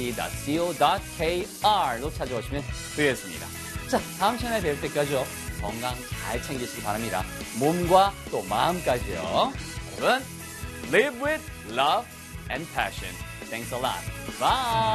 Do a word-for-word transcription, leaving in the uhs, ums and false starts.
티 닷 co 닷 케이알로 찾아오시면 되겠습니다. 자, 다음 시간에 뵐 때까지요. 건강 잘 챙기시기 바랍니다. 몸과 또 마음까지요. 여러분, live with love and passion. Thanks a lot. Bye!